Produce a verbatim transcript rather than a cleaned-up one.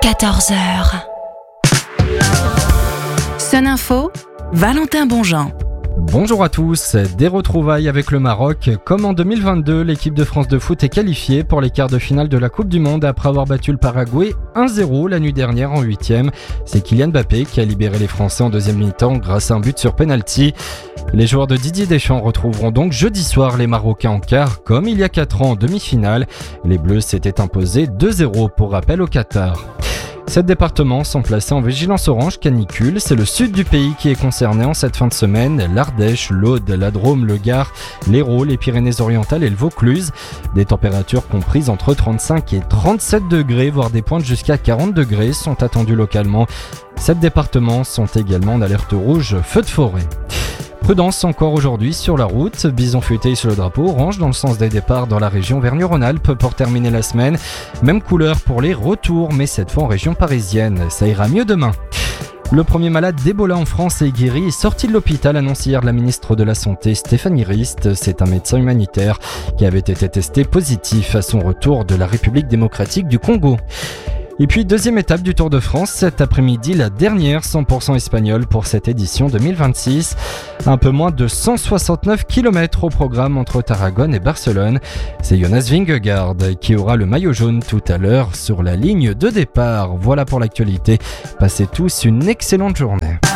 quatorze heures. Sun Info, Valentin Bonjean. Bonjour à tous, des retrouvailles avec le Maroc. Comme en deux mille vingt-deux, l'équipe de France de foot est qualifiée pour les quarts de finale de la Coupe du Monde après avoir battu le Paraguay un zéro la nuit dernière en huitième. C'est Kylian Mbappé qui a libéré les Français en deuxième mi-temps grâce à un but sur penalty. Les joueurs de Didier Deschamps retrouveront donc jeudi soir les Marocains en quart, comme il y a quatre ans en demi-finale. Les Bleus s'étaient imposés deux zéro pour rappel au Qatar. Sept départements sont placés en vigilance orange canicule. C'est le sud du pays qui est concerné en cette fin de semaine. L'Ardèche, l'Aude, la Drôme, le Gard, l'Hérault, les Pyrénées-Orientales et le Vaucluse. Des températures comprises entre trente-cinq et trente-sept degrés, voire des pointes jusqu'à quarante degrés sont attendues localement. Sept départements sont également en alerte rouge feu de forêt. Prudence encore aujourd'hui sur la route, bison futé sur le drapeau orange dans le sens des départs dans la région Vergne-Rhône-Alpes pour terminer la semaine. Même couleur pour les retours, mais cette fois en région parisienne. Ça ira mieux demain. Le premier malade d'Ebola en France est guéri et sorti de l'hôpital, annonce hier la ministre de la Santé Stéphanie Rist. C'est un médecin humanitaire qui avait été testé positif à son retour de la République démocratique du Congo. Et puis deuxième étape du Tour de France, cet après-midi, la dernière cent pour cent espagnole pour cette édition deux mille vingt-six. Un peu moins de cent soixante-neuf kilomètres au programme entre Tarragone et Barcelone. C'est Jonas Vingegaard qui aura le maillot jaune tout à l'heure sur la ligne de départ. Voilà pour l'actualité. Passez tous une excellente journée.